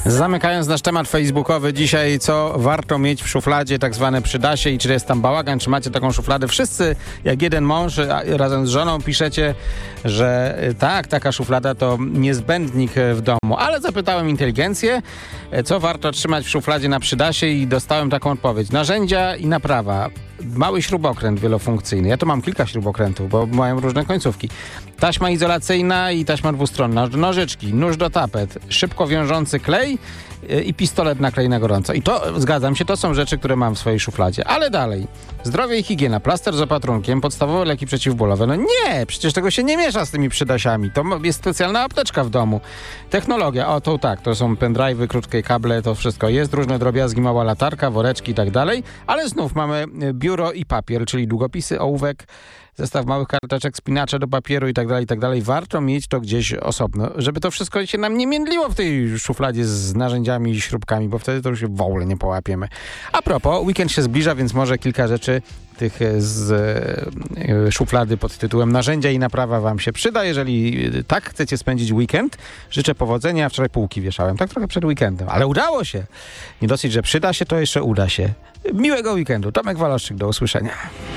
Zamykając nasz temat facebookowy dzisiaj, co warto mieć w szufladzie, tak zwane przydasie i czy jest tam bałagan, czy macie taką szufladę? Wszyscy, jak jeden mąż razem z żoną piszecie, że tak, taka szuflada to niezbędnik w domu. Ale zapytałem inteligencję, co warto trzymać w szufladzie na przydasie i dostałem taką odpowiedź. Narzędzia i naprawa. Mały śrubokręt wielofunkcyjny. Ja tu mam kilka śrubokrętów, bo mają różne końcówki. Taśma izolacyjna i taśma dwustronna. Nożyczki, nóż do tapet, szybko wiążący klej i pistolet na klej na gorąco. I to, zgadzam się, to są rzeczy, które mam w swojej szufladzie. Ale dalej. Zdrowie i higiena, plaster z opatrunkiem, podstawowe leki przeciwbólowe. No nie, przecież tego się nie miesza z tymi przydasiami. To jest specjalna apteczka w domu. Technologia, o to tak, to są pendrive'y, krótkie kable, to wszystko jest. Różne drobiazgi, mała latarka, woreczki i tak dalej. Ale znów mamy biuro i papier, czyli długopisy, ołówek, zestaw małych karteczek, spinacze do papieru i tak dalej. Warto mieć to gdzieś osobno, żeby to wszystko się nam nie międliło w tej szufladzie z narzędziami i śrubkami, bo wtedy to już się w ogóle nie połapiemy. A propos, weekend się zbliża, więc może kilka rzeczy tych z szuflady pod tytułem narzędzia i naprawa wam się przyda. Jeżeli tak chcecie spędzić weekend, życzę powodzenia. Wczoraj półki wieszałem, tak trochę przed weekendem, ale udało się. Nie dosyć, że przyda się, to jeszcze uda się. Miłego weekendu. Tomek Waloszczyk, do usłyszenia.